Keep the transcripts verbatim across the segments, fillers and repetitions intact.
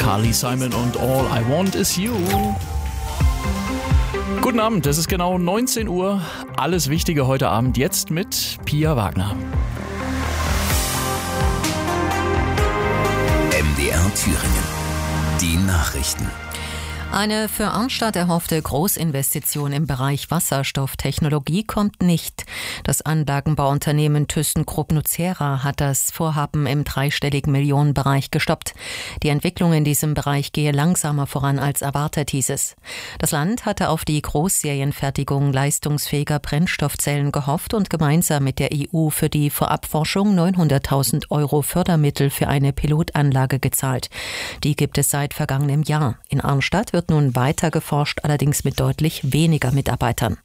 Carly Simon und All I Want Is You. Guten Abend, es ist genau neunzehn Uhr. Alles Wichtige heute Abend jetzt mit Pia Wagner. M D R Thüringen. Die Nachrichten. Eine für Arnstadt erhoffte Großinvestition im Bereich Wasserstofftechnologie kommt nicht. Das Anlagenbauunternehmen ThyssenKrupp nucera hat das Vorhaben im dreistelligen Millionenbereich gestoppt. Die Entwicklung in diesem Bereich gehe langsamer voran als erwartet, hieß es. Das Land hatte auf die Großserienfertigung leistungsfähiger Brennstoffzellen gehofft und gemeinsam mit der E U für die Vorabforschung neunhunderttausend Euro Fördermittel für eine Pilotanlage gezahlt. Die gibt es seit vergangenem Jahr. In Arnstadt wird nun weiter geforscht, allerdings mit deutlich weniger Mitarbeitern.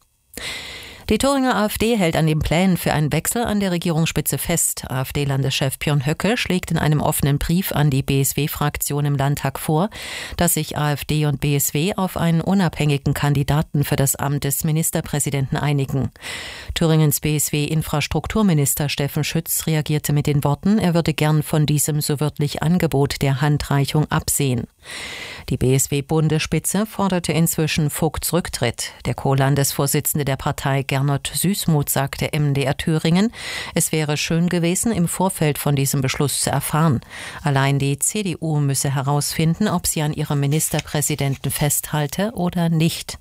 Die Thüringer AfD hält an den Plänen für einen Wechsel an der Regierungsspitze fest. AfD-Landeschef Björn Höcke schlägt in einem offenen Brief an die B S W-Fraktion im Landtag vor, dass sich AfD und B S W auf einen unabhängigen Kandidaten für das Amt des Ministerpräsidenten einigen. Thüringens B S W-Infrastrukturminister Steffen Schütz reagierte mit den Worten, er würde gern von diesem so wörtlich Angebot der Handreichung absehen. Die B S W-Bundesspitze forderte inzwischen Vogts Rücktritt. Der Co-Landesvorsitzende der Partei Gernot Süßmuth sagte M D R Thüringen, es wäre schön gewesen, im Vorfeld von diesem Beschluss zu erfahren. Allein die C D U müsse herausfinden, ob sie an ihrem Ministerpräsidenten festhalte oder nicht.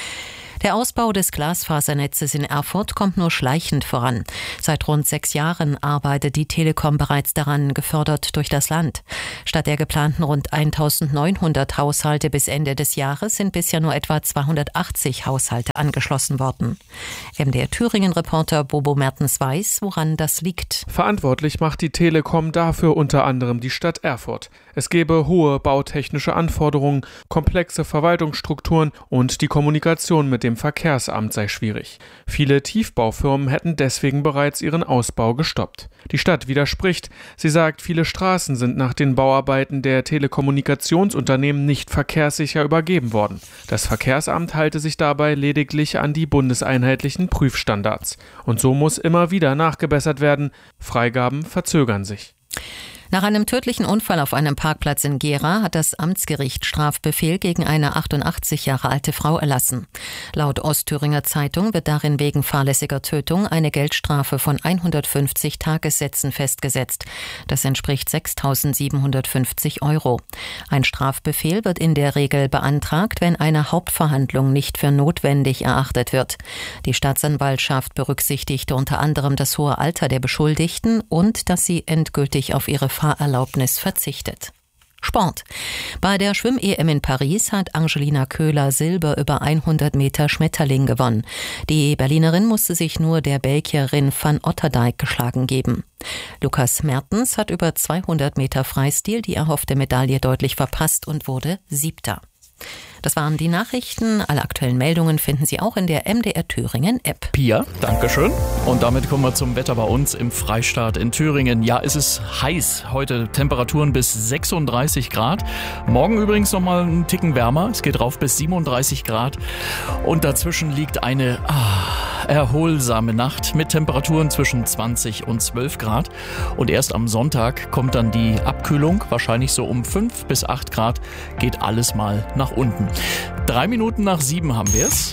Der Ausbau des Glasfasernetzes in Erfurt kommt nur schleichend voran. Seit rund sechs Jahren arbeitet die Telekom bereits daran, gefördert durch das Land. Statt der geplanten rund eintausendneunhundert Haushalte bis Ende des Jahres sind bisher nur etwa zweihundertachtzig Haushalte angeschlossen worden. M D R Thüringen-Reporter Bobo Mertens weiß, woran das liegt. Verantwortlich macht die Telekom dafür unter anderem die Stadt Erfurt. Es gebe hohe bautechnische Anforderungen, komplexe Verwaltungsstrukturen und die Kommunikation mit dem Verkehrsamt sei schwierig. Viele Tiefbaufirmen hätten deswegen bereits ihren Ausbau gestoppt. Die Stadt widerspricht. Sie sagt, viele Straßen sind nach den Bauarbeiten der Telekommunikationsunternehmen nicht verkehrssicher übergeben worden. Das Verkehrsamt halte sich dabei lediglich an die bundeseinheitlichen Prüfstandards. Und so muss immer wieder nachgebessert werden. Freigaben verzögern sich. Nach einem tödlichen Unfall auf einem Parkplatz in Gera hat das Amtsgericht Strafbefehl gegen eine achtundachtzig Jahre alte Frau erlassen. Laut Ostthüringer Zeitung wird darin wegen fahrlässiger Tötung eine Geldstrafe von hundertfünfzig Tagessätzen festgesetzt. Das entspricht sechstausendsiebenhundertfünfzig Euro. Ein Strafbefehl wird in der Regel beantragt, wenn eine Hauptverhandlung nicht für notwendig erachtet wird. Die Staatsanwaltschaft berücksichtigte unter anderem das hohe Alter der Beschuldigten und dass sie endgültig auf ihre Fahrerlaubnis verzichtet. Sport. Bei der Schwimm-E M in Paris hat Angelina Köhler Silber über hundert Meter Schmetterling gewonnen. Die Berlinerin musste sich nur der Belgierin Van Otterdijk geschlagen geben. Lukas Mertens hat über zweihundert Meter Freistil die erhoffte Medaille deutlich verpasst und wurde Siebter. Das waren die Nachrichten. Alle aktuellen Meldungen finden Sie auch in der M D R Thüringen App. Pia, Dankeschön. Und damit kommen wir zum Wetter bei uns im Freistaat in Thüringen. Ja, es ist heiß. Heute Temperaturen bis sechsunddreißig Grad. Morgen übrigens nochmal einen Ticken wärmer. Es geht rauf bis siebenunddreißig Grad. Und dazwischen liegt eine ah, erholsame Nacht mit Temperaturen zwischen zwanzig und zwölf Grad. Und erst am Sonntag kommt dann die Abkühlung. Wahrscheinlich so um fünf bis acht Grad geht alles mal nach unten. Drei Minuten nach sieben haben wir es.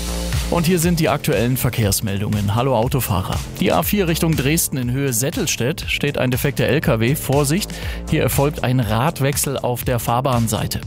Und hier sind die aktuellen Verkehrsmeldungen. Hallo Autofahrer. Die A vier Richtung Dresden in Höhe Settelstedt steht ein defekter L K W. Vorsicht, hier erfolgt ein Radwechsel auf der Fahrbahnseite.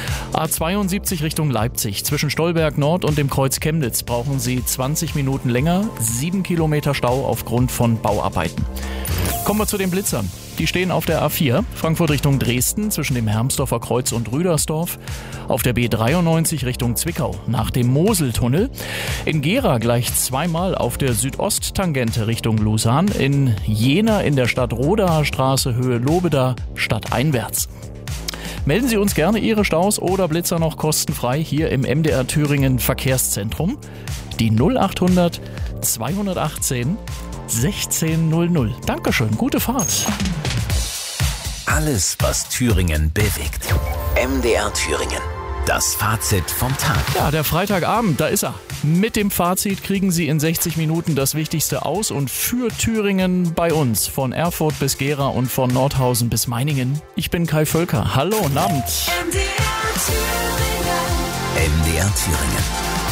A zweiundsiebzig Richtung Leipzig. Zwischen Stolberg Nord und dem Kreuz Chemnitz brauchen Sie zwanzig Minuten länger. Sieben Kilometer Stau aufgrund von Bauarbeiten. Kommen wir zu den Blitzern. Die stehen auf der A vier, Frankfurt Richtung Dresden, zwischen dem Hermsdorfer Kreuz und Rüdersdorf. Auf der B dreiundneunzig Richtung Zwickau, nach dem Moseltunnel. In Gera gleich zweimal auf der Südosttangente Richtung Lausanne. In Jena in der Stadt-Rodaer Straße, Höhe Lobeda, stadteinwärts. Melden Sie uns gerne Ihre Staus oder Blitzer noch kostenfrei hier im M D R Thüringen Verkehrszentrum. Die null achthundert zweihundertachtzehn sechzehn null null. Dankeschön, gute Fahrt. Alles, was Thüringen bewegt. M D R Thüringen. Das Fazit vom Tag. Ja, der Freitagabend, da ist er. Mit dem Fazit kriegen Sie in sechzig Minuten das Wichtigste aus und für Thüringen bei uns. Von Erfurt bis Gera und von Nordhausen bis Meiningen. Ich bin Kai Völker. Hallo und Abend. M D R Thüringen.